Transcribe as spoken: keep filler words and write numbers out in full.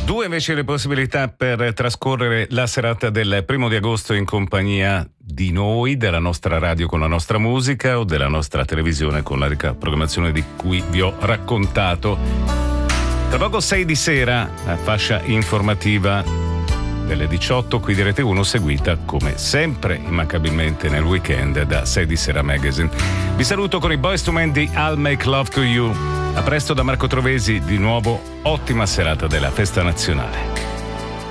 Due invece le possibilità per trascorrere la serata del primo di agosto in compagnia di noi, della nostra radio con la nostra musica o della nostra televisione con la ricca programmazione di cui vi ho raccontato. Tra poco sei di sera, la fascia informativa delle diciotto qui di Rete uno, seguita come sempre immancabilmente nel weekend da sei di sera Magazine. Vi saluto con i Boyz two Men di I'll Make Love to You. A presto da Marco Trovesi, di nuovo ottima serata della festa nazionale.